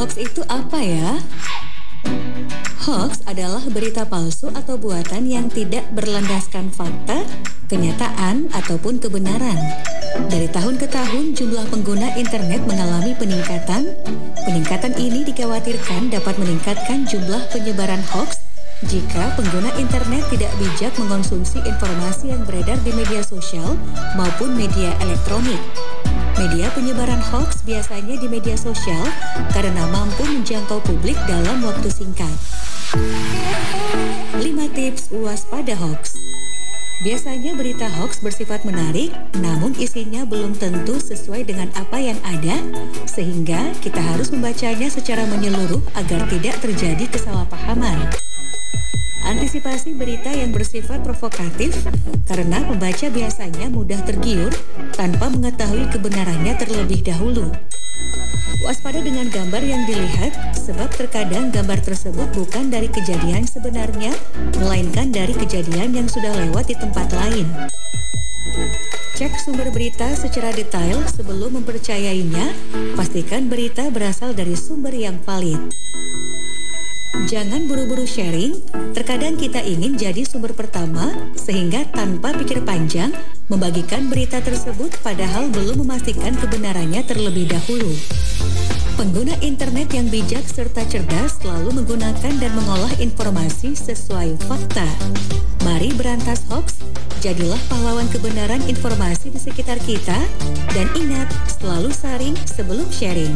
Hoax itu apa ya? Hoax adalah berita palsu atau buatan yang tidak berlandaskan fakta, kenyataan, ataupun kebenaran. Dari tahun ke tahun, jumlah pengguna internet mengalami peningkatan. Peningkatan ini dikhawatirkan dapat meningkatkan jumlah penyebaran hoax jika pengguna internet tidak bijak mengonsumsi informasi yang beredar di media sosial maupun media elektronik. Media penyebaran hoax biasanya di media sosial karena mampu menjangkau publik dalam waktu singkat. 5 tips waspada hoax. Biasanya berita hoax bersifat menarik, namun isinya belum tentu sesuai dengan apa yang ada, sehingga kita harus membacanya secara menyeluruh agar tidak terjadi kesalahpahaman. Antisipasi berita yang bersifat provokatif karena pembaca biasanya mudah tergiur tanpa mengetahui kebenarannya terlebih dahulu. Waspada dengan gambar yang dilihat, sebab terkadang gambar tersebut bukan dari kejadian sebenarnya, melainkan dari kejadian yang sudah lewat di tempat lain. Cek sumber berita secara detail sebelum mempercayainya, pastikan berita berasal dari sumber yang valid. Jangan buru-buru sharing, terkadang kita ingin jadi sumber pertama sehingga tanpa pikir panjang membagikan berita tersebut padahal belum memastikan kebenarannya terlebih dahulu. Pengguna internet yang bijak serta cerdas selalu menggunakan dan mengolah informasi sesuai fakta. Mari berantas hoax, jadilah pahlawan kebenaran informasi di sekitar kita, dan ingat, selalu saring sebelum sharing.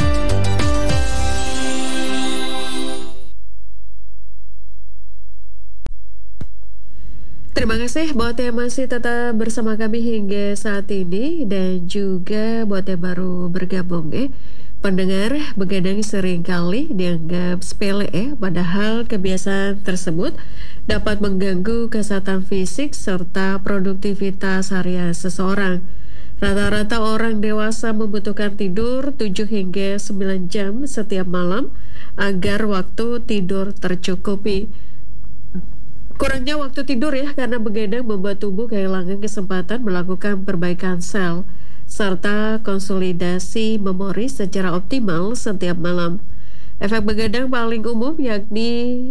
Terima kasih buat yang masih tetap bersama kami hingga saat ini dan juga buat yang baru bergabung Pendengar, begadang seringkali dianggap sepele padahal kebiasaan tersebut dapat mengganggu kesehatan fisik serta produktivitas harian seseorang. Rata-rata orang dewasa membutuhkan tidur 7 hingga 9 jam setiap malam agar waktu tidur tercukupi. Kurangnya waktu tidur karena begadang membuat tubuh kehilangan kesempatan melakukan perbaikan sel serta konsolidasi memori secara optimal setiap malam. Efek begadang paling umum yakni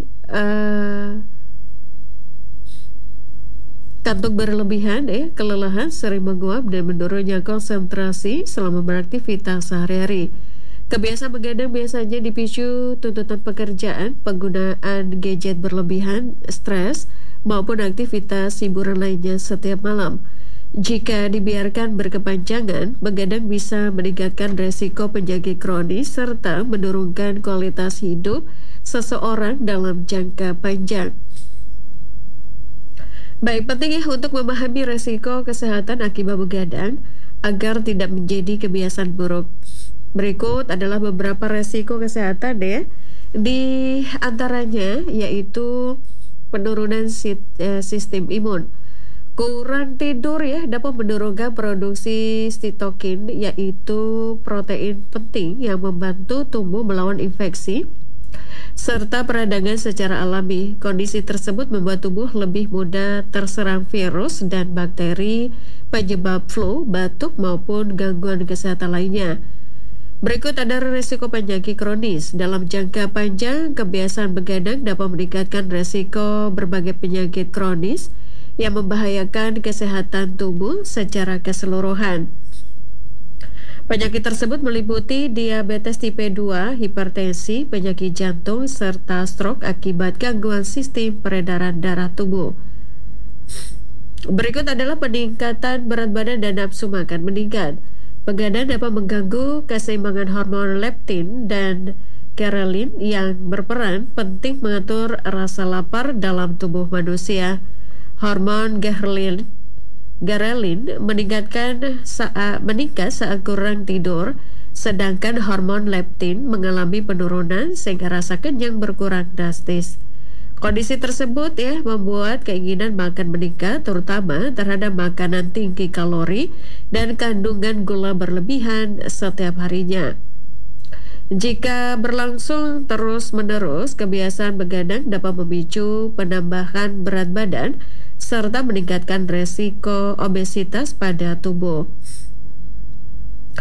kantuk berlebihan, kelelahan, sering menguap dan menurunnya konsentrasi selama beraktivitas sehari-hari. Kebiasaan begadang biasanya dipicu tuntutan pekerjaan, penggunaan gadget berlebihan, stres, maupun aktivitas hiburan lainnya setiap malam. Jika dibiarkan berkepanjangan, begadang bisa meningkatkan resiko penyakit kronis serta menurunkan kualitas hidup seseorang dalam jangka panjang. Baik, penting untuk memahami resiko kesehatan akibat begadang agar tidak menjadi kebiasaan buruk. Berikut adalah beberapa resiko kesehatan di antaranya yaitu penurunan sistem imun. Kurang tidur dapat menurunkan produksi sitokin yaitu protein penting yang membantu tubuh melawan infeksi serta peradangan secara alami. Kondisi tersebut membuat tubuh lebih mudah terserang virus dan bakteri penyebab flu, batuk maupun gangguan kesehatan lainnya. Berikut ada risiko penyakit kronis. Dalam jangka panjang, kebiasaan begadang dapat meningkatkan risiko berbagai penyakit kronis yang membahayakan kesehatan tubuh secara keseluruhan. Penyakit tersebut meliputi diabetes tipe 2, hipertensi, penyakit jantung, serta stroke akibat gangguan sistem peredaran darah tubuh. Berikut adalah peningkatan berat badan dan nafsu makan meningkat. Begadang dapat mengganggu keseimbangan hormon leptin dan ghrelin yang berperan penting mengatur rasa lapar dalam tubuh manusia. Hormon ghrelin meningkat saat kurang tidur, sedangkan hormon leptin mengalami penurunan sehingga rasa kenyang berkurang drastis. Kondisi tersebut membuat keinginan makan meningkat, terutama terhadap makanan tinggi kalori dan kandungan gula berlebihan setiap harinya. Jika berlangsung terus-menerus, kebiasaan begadang dapat memicu penambahan berat badan serta meningkatkan resiko obesitas pada tubuh.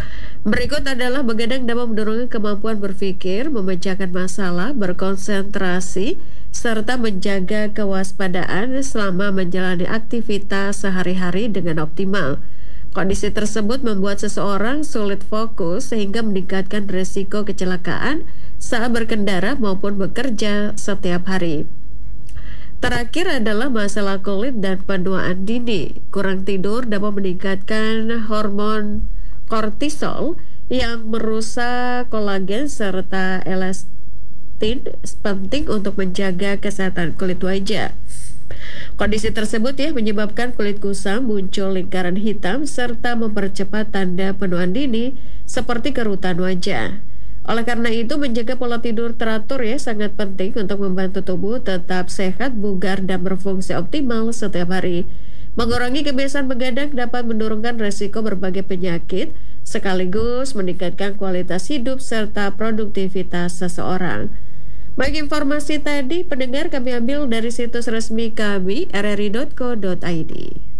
Berikut adalah begadang dapat mendorong kemampuan berpikir, memecahkan masalah, berkonsentrasi, serta menjaga kewaspadaan selama menjalani aktivitas sehari-hari dengan optimal. Kondisi tersebut membuat seseorang sulit fokus sehingga meningkatkan risiko kecelakaan saat berkendara maupun bekerja setiap hari. Terakhir adalah masalah kulit dan penuaan dini. Kurang tidur dapat meningkatkan hormon kortisol yang merusak kolagen serta elastin, penting untuk menjaga kesehatan kulit wajah. Kondisi tersebut menyebabkan kulit kusam, muncul lingkaran hitam, serta mempercepat tanda penuaan dini seperti kerutan wajah. Oleh karena itu, menjaga pola tidur teratur sangat penting untuk membantu tubuh tetap sehat, bugar, dan berfungsi optimal setiap hari. Mengurangi kebiasaan begadang dapat menurunkan resiko berbagai penyakit, sekaligus meningkatkan kualitas hidup serta produktivitas seseorang. Baik, informasi tadi pendengar kami ambil dari situs resmi kami rri.co.id.